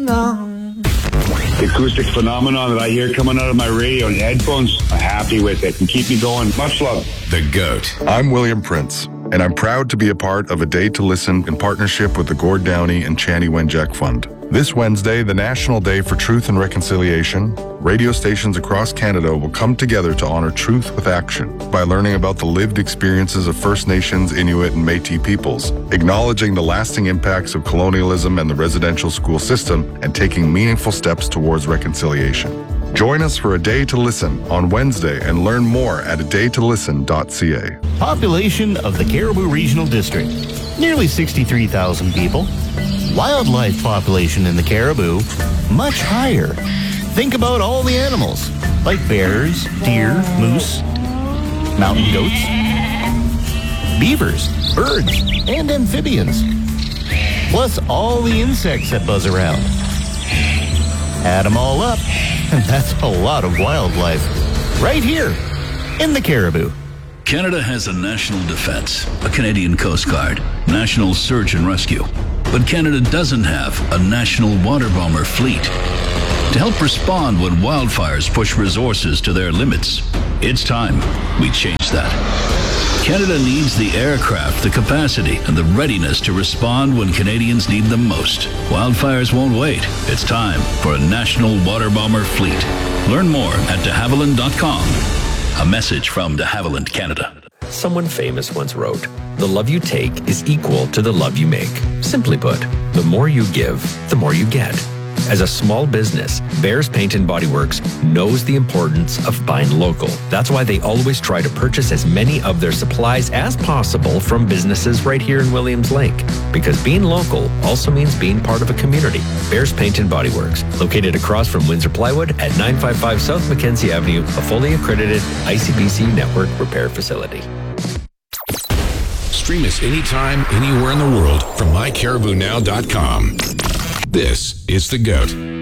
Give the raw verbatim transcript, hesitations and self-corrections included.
The acoustic phenomenon that I hear coming out of my radio and headphones, I'm happy with it and keep me going. Much love. The GOAT. I'm William Prince, and I'm proud to be a part of A Day to Listen in partnership with the Gord Downey and Chani Wenjack Fund. This Wednesday, the National Day for Truth and Reconciliation, radio stations across Canada will come together to honor truth with action by learning about the lived experiences of First Nations, Inuit, and Métis peoples, acknowledging the lasting impacts of colonialism and the residential school system, and taking meaningful steps towards reconciliation. Join us for A Day to Listen on Wednesday and learn more at a day to listen dot c a. Population of the Cariboo Regional District, nearly sixty-three thousand people. Wildlife population in the Cariboo, much higher. Think about all the animals, like bears, deer, moose, mountain goats, beavers, birds, and amphibians. Plus all the insects that buzz around. Add them all up, and that's a lot of wildlife. Right here, in the Cariboo. Canada has a national defense, a Canadian Coast Guard, National Search and Rescue. But Canada doesn't have a national water bomber fleet. To help respond when wildfires push resources to their limits, it's time we change that. Canada needs the aircraft, the capacity, and the readiness to respond when Canadians need them most. Wildfires won't wait. It's time for a national water bomber fleet. Learn more at de havilland dot com. A message from de Havilland Canada. Someone famous once wrote, "The love you take is equal to the love you make." Simply put, the more you give, the more you get. As a small business, Bears Paint and Body Works knows the importance of buying local. That's why they always try to purchase as many of their supplies as possible from businesses right here in Williams Lake. Because being local also means being part of a community. Bears Paint and Body Works, located across from Windsor Plywood at nine fifty-five South Mackenzie Avenue, a fully accredited I C B C network repair facility. Stream us anytime, anywhere in the world from my caribou now dot com. This is The GOAT.